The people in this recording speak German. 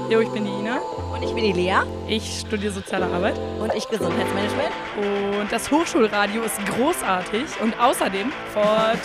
Jo, ich bin die Ina. Und ich bin die Lea. Ich studiere Soziale Arbeit. Und ich Gesundheitsmanagement. Und das Hochschulradio ist großartig. Und außerdem vor